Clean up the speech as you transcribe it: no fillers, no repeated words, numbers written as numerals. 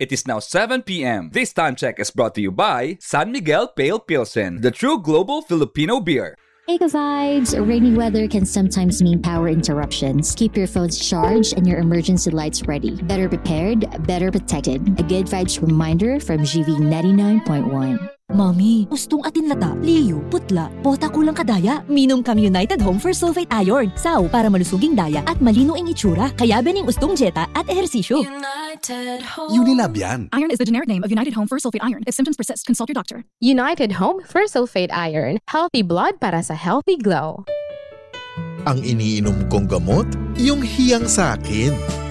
It is now 7 p.m. This time check is brought to you by San Miguel Pale Pilsen, the true global Filipino beer. Eco-Vibes, rainy weather can sometimes mean power interruptions. Keep your phones charged and your emergency lights ready. Better prepared, better protected. A good vibes reminder from GV 99.1. Mami, ustong atin lata, liyo, putla, bota kulang kadaya. Minom kang United Home for Sulfate Iron. Sao para malusuging daya at malino ang itsura. Kaya bening ustong jeta at ehersisyo. United Home. Unilab yan. Iron is the generic name of United Home for Sulfate Iron. If symptoms persist, consult your doctor. United Home for Sulfate Iron. Healthy blood para sa healthy glow. Ang iniinom kong gamot, yung hiyang sa akin.